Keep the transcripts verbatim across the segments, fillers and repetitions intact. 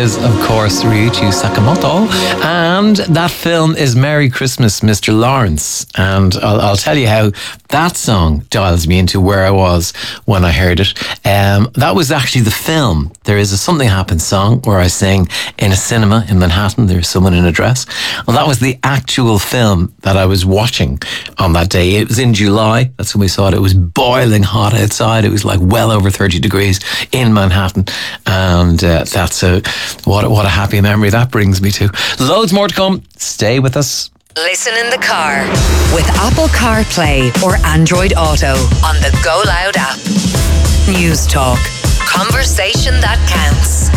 is, of course, Ryuichi Sakamoto. And that film is Merry Christmas, Mister Lawrence. And I'll, I'll tell you how that song dials me into where I was when I heard it. Um, that was actually the film. There is a Something Happens song where I sing in a cinema in Manhattan. There's someone in a dress. Well, that was the actual film that I was watching on that day. It was in July. That's when we saw it. It was boiling hot outside. It was like well over thirty degrees in Manhattan. And uh, that's a what, what a happy memory that brings me to. Loads more to come. Stay with us. Listen in the car with Apple CarPlay or Android Auto on the Go Loud app. News Talk. Conversation that counts.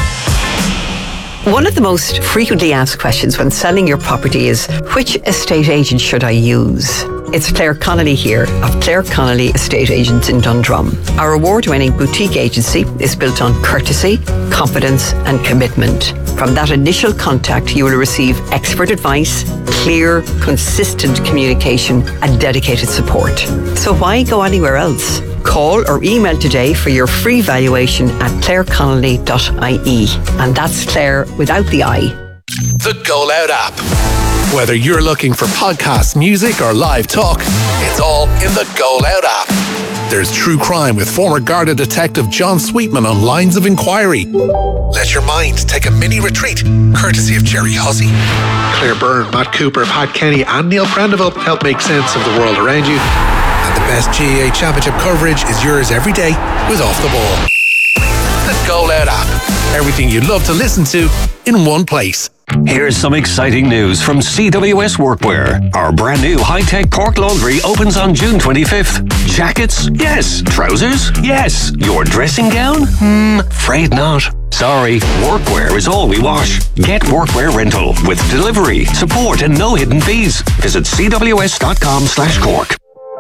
One of the most frequently asked questions when selling your property is, which estate agent should I use? It's Claire Connolly here of Claire Connolly Estate Agents in Dundrum. Our award-winning boutique agency is built on courtesy, confidence and commitment. From that initial contact, you will receive expert advice, clear, consistent communication and dedicated support. So why go anywhere else? Call or email today for your free valuation at claire connolly dot I E. And that's Claire without the I. The Go Loud app. Whether you're looking for podcasts, music or live talk, it's all in the Go Loud app. There's true crime with former Garda detective John Sweetman on Lines of Inquiry. Let your mind take a mini retreat, courtesy of Jerry Hussey. Claire Byrne, Matt Cooper, Pat Kenny and Neil Prendeville help make sense of the world around you. And the best G A A Championship coverage is yours every day with Off the Ball. The Go Loud app. Everything you'd love to listen to in one place. Here's some exciting news from C W S Workwear. Our brand new high-tech Cork laundry opens on June twenty-fifth. Jackets? Yes. Trousers? Yes. Your dressing gown? Hmm, afraid not. Sorry, workwear is all we wash. Get workwear rental with delivery, support and no hidden fees. Visit cws.com slash Cork.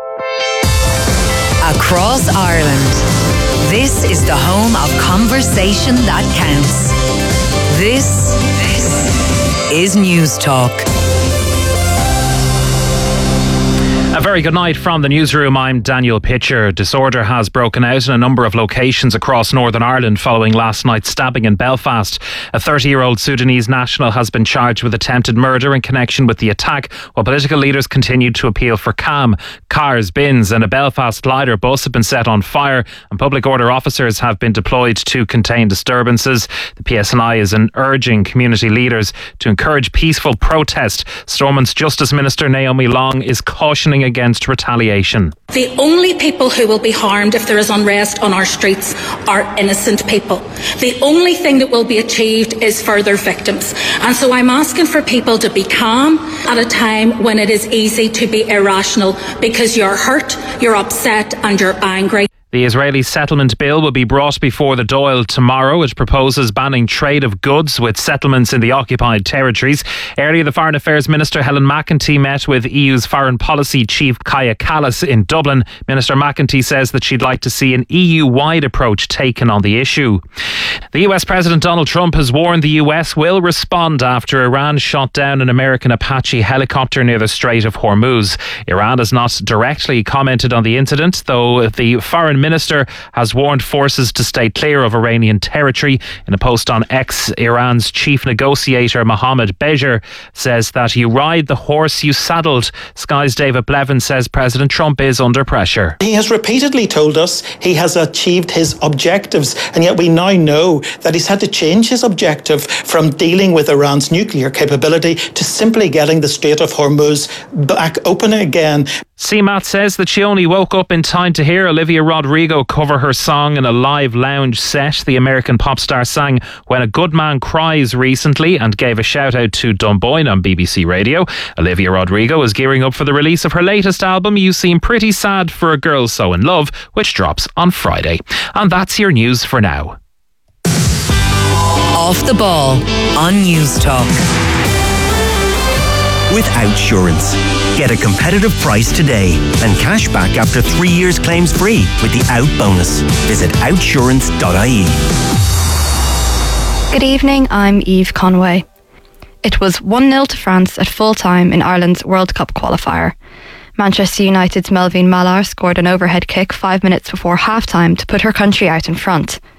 Across Ireland, this is the home of conversation that counts. This, this is News Talk. A very good night from the newsroom. I'm Daniel Pitcher. Disorder has broken out in a number of locations across Northern Ireland following last night's stabbing in Belfast. A thirty-year-old Sudanese national has been charged with attempted murder in connection with the attack, while political leaders continued to appeal for calm. Cars, bins and a Belfast glider bus have been set on fire and public order officers have been deployed to contain disturbances. The P S N I is urging community leaders to encourage peaceful protest. Stormont's Justice Minister Naomi Long is cautioning against retaliation. The only people who will be harmed if there is unrest on our streets are innocent people. The only thing that will be achieved is further victims. And so I'm asking for people to be calm at a time when it is easy to be irrational because you're hurt, you're upset and you're angry. The Israeli settlement bill will be brought before the Dáil tomorrow. It proposes banning trade of goods with settlements in the occupied territories. Earlier, the Foreign Affairs Minister Helen McEntee met with E U's Foreign Policy Chief Kaja Kallas in Dublin. Minister McEntee says that she'd like to see an E U-wide approach taken on the issue. The U S President Donald Trump has warned the U S will respond after Iran shot down an American Apache helicopter near the Strait of Hormuz. Iran has not directly commented on the incident, though the foreign minister has warned forces to stay clear of Iranian territory. In a post on X, Iran's chief negotiator Mohammad Bejer says that you ride the horse you saddled. Sky's David Blevin says President Trump is under pressure. He has repeatedly told us he has achieved his objectives, and yet we now know that he's had to change his objective from dealing with Iran's nuclear capability to simply getting the Strait of Hormuz back open again. C MAT says that she only woke up in time to hear Olivia Rodrigo cover her song in a live lounge set. The American pop star sang When a Good Man Cries recently and gave a shout out to Dunboyne on B B C Radio. Olivia Rodrigo is gearing up for the release of her latest album, You Seem Pretty Sad for a Girl So in Love, which drops on Friday. And that's your news for now. Off the Ball on News Talk. With Outsurance. Get a competitive price today and cash back after three years claims free with the Out bonus. Visit outsurance dot I E. Good evening, I'm Eve Conway. It was one nil to France at full time in Ireland's World Cup qualifier. Manchester United's Melvin Mallard scored an overhead kick five minutes before half-time to put her country out in front.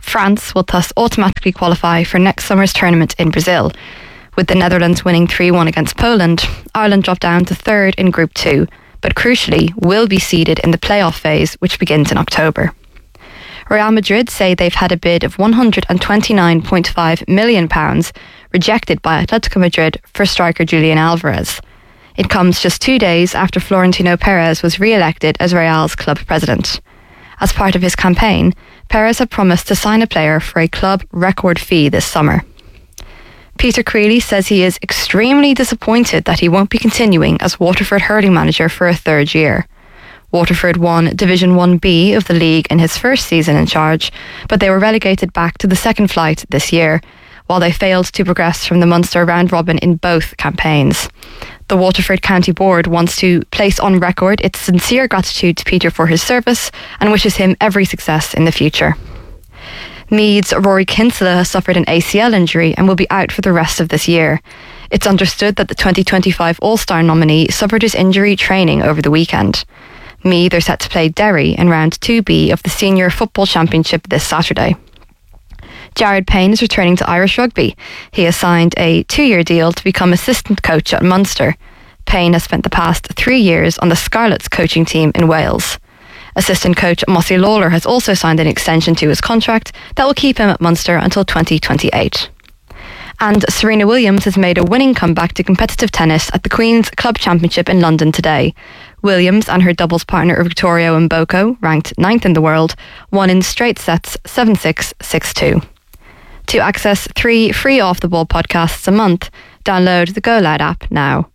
France will thus automatically qualify for next summer's tournament in Brazil. With the Netherlands winning three one against Poland, Ireland dropped down to third in Group two, but crucially will be seeded in the playoff phase, which begins in October. Real Madrid say they've had a bid of one hundred twenty-nine point five million pounds rejected by Atletico Madrid for striker Julian Alvarez. It comes just two days after Florentino Perez was re-elected as Real's club president. As part of his campaign, Perez had promised to sign a player for a club record fee this summer. Peter Creeley says he is extremely disappointed that he won't be continuing as Waterford hurling manager for a third year. Waterford won Division one B of the league in his first season in charge, but they were relegated back to the second flight this year, while they failed to progress from the Munster round robin in both campaigns. The Waterford County Board wants to place on record its sincere gratitude to Peter for his service and wishes him every success in the future. Meath's Rory Kinsella has suffered an A C L injury and will be out for the rest of this year. It's understood that the twenty twenty-five All-Star nominee suffered his injury training over the weekend. Meath are set to play Derry in round two B of the Senior Football Championship this Saturday. Jared Payne is returning to Irish rugby. He has signed a two-year deal to become assistant coach at Munster. Payne has spent the past three years on the Scarlets coaching team in Wales. Assistant coach Mossy Lawler has also signed an extension to his contract that will keep him at Munster until twenty twenty-eight. And Serena Williams has made a winning comeback to competitive tennis at the Queen's Club Championship in London today. Williams and her doubles partner Victoria Mboko, ranked ninth in the world, won in straight sets seven six, six two. To access three free Off the Ball podcasts a month, download the Go Loud app now.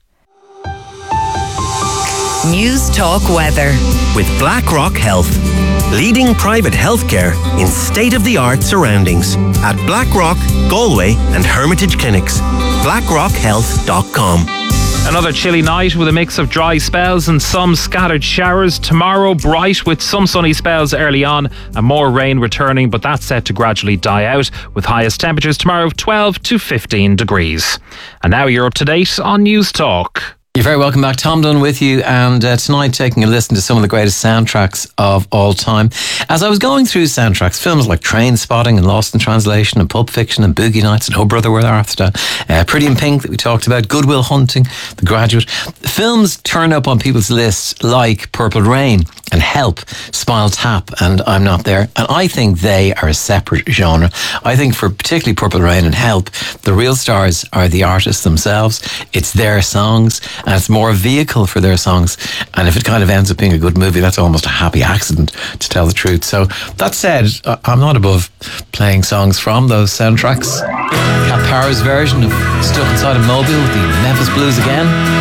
News Talk Weather. With BlackRock Health, leading private healthcare in state-of-the-art surroundings at Blackrock, Galway and Hermitage Clinics. blackrock health dot com. Another chilly night with a mix of dry spells and some scattered showers. Tomorrow, bright with some sunny spells early on and more rain returning, but that's set to gradually die out with highest temperatures tomorrow of twelve to fifteen degrees. And now you're up to date on News Talk. You're very welcome back. Tom Dunn with you, and uh, tonight taking a listen to some of the greatest soundtracks of all time. As I was going through soundtracks, films like Train Spotting and Lost in Translation and Pulp Fiction and Boogie Nights and Oh Brother Where Art Thou, uh, Pretty in Pink that we talked about, Good Will Hunting, The Graduate. Films turn up on people's lists like Purple Rain and Help, Spinal Tap and I'm Not There. And I think they are a separate genre. I think for particularly Purple Rain and Help, the real stars are the artists themselves. It's their songs, and it's more a vehicle for their songs. And if it kind of ends up being a good movie, that's almost a happy accident, to tell the truth. So that said, I'm not above playing songs from those soundtracks. Cat Power's version of Stuck Inside a Mobile with the Memphis Blues again.